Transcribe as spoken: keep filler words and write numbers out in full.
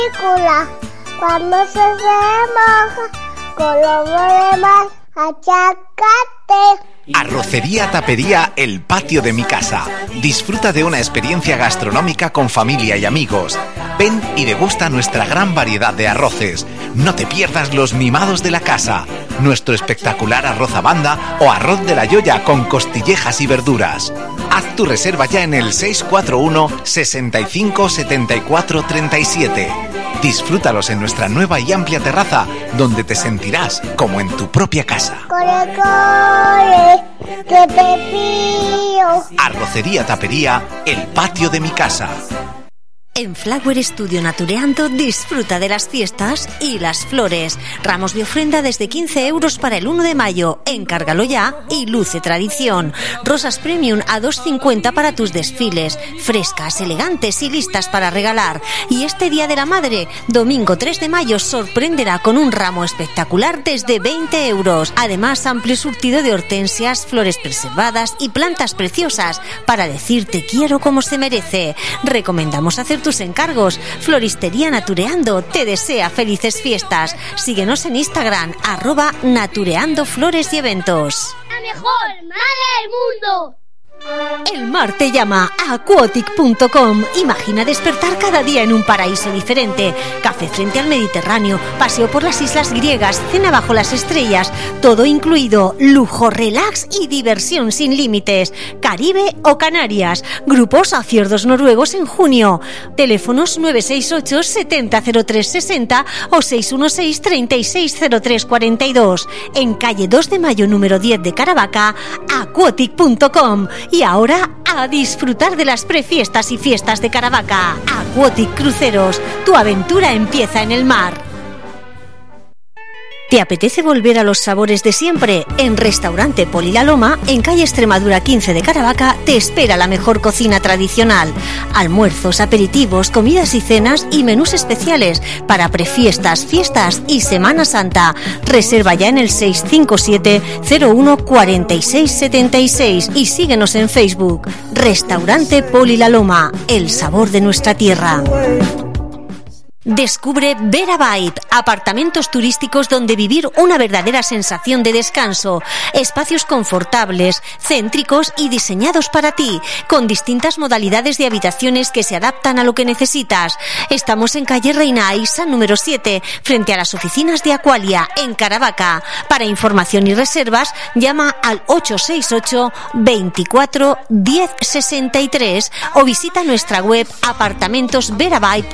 Cuando se remoja, con los demás, achacate. Arrocería Tapería El Patio de mi Casa. Disfruta de una experiencia gastronómica con familia y amigos. Ven y degusta nuestra gran variedad de arroces. No te pierdas los mimados de la casa, nuestro espectacular arroz a banda o arroz de la Yoya con costillejas y verduras. Haz tu reserva ya en el seis cuatro uno, sesenta y cinco, setenta y cuatro, treinta y siete. Disfrútalos en nuestra nueva y amplia terraza, donde te sentirás como en tu propia casa. Core, core, que te pío. Arrocería Tapería El Patio de mi Casa. En Flower Studio Natureando disfruta de las fiestas y las flores. Ramos de ofrenda desde quince euros para el uno de mayo. Encárgalo ya y luce tradición. Rosas premium a dos cincuenta para tus desfiles. Frescas, elegantes y listas para regalar. Y este Día de la Madre, domingo tres de mayo, sorprenderá con un ramo espectacular desde veinte euros. Además, amplio surtido de hortensias, flores preservadas y plantas preciosas para decir te quiero como se merece. Recomendamos hacer tus encargos. Floristería Natureando te desea felices fiestas. Síguenos en Instagram, arroba Natureando Flores y Eventos. La mejor madre del mundo. El mar te llama a aquatic punto com. Imagina despertar cada día en un paraíso diferente. Café frente al Mediterráneo, paseo por las islas griegas, cena bajo las estrellas, todo incluido, lujo, relax y diversión sin límites. Caribe o Canarias. Grupos a fiordos noruegos en junio. Teléfonos nueve seis ocho, setenta, cero tres sesenta o seis uno seis, treinta y seis, cero tres cuarenta y dos. En calle dos de mayo número diez de Caravaca, aquatic punto com. Y ahora a disfrutar de las prefiestas y fiestas de Caravaca. Aquatic Cruceros, tu aventura empieza en el mar. ¿Te apetece volver a los sabores de siempre? En Restaurante Poli La Loma, en calle Extremadura quince de Caravaca, te espera la mejor cocina tradicional. Almuerzos, aperitivos, comidas y cenas y menús especiales para prefiestas, fiestas y Semana Santa. Reserva ya en el seis cinco siete, cero uno, cuarenta y seis, setenta y seis y síguenos en Facebook. Restaurante Poli La Loma, el sabor de nuestra tierra. Descubre Vera Vibe, apartamentos turísticos donde vivir una verdadera sensación de descanso, espacios confortables, céntricos y diseñados para ti, con distintas modalidades de habitaciones que se adaptan a lo que necesitas. Estamos en calle Reina Aisa número siete, frente a las oficinas de Aqualia, en Caravaca. Para información y reservas, llama al ocho seis ocho, veinticuatro, diez sesenta y tres o visita nuestra web apartamentos vera vibe